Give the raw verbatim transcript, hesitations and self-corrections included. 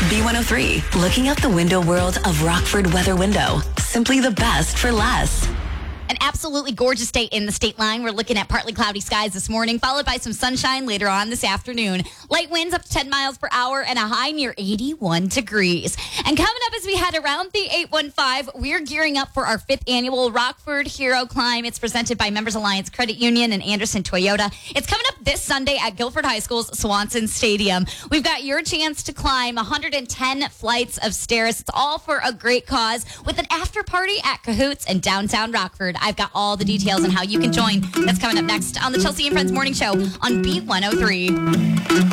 B one oh three, looking out the window world of Rockford Weather Window. Simply the best for less. An absolutely gorgeous day in the state line. We're looking at partly cloudy skies this morning, followed by some sunshine later on this afternoon. Light winds up to ten miles per hour and a high near eighty-one degrees. And coming up as we head around the eight one five, we're gearing up for our fifth annual Rockford Hero Climb. It's presented by Members Alliance Credit Union and Anderson Toyota. It's coming up this Sunday at Guilford High School's Swanson Stadium. We've got your chance to climb one hundred ten flights of stairs. It's all for a great cause with an after party at Cahoots in downtown Rockford. I've got all the details on how you can join. That's coming up next on the Chelsea and Friends Morning Show on B one oh three.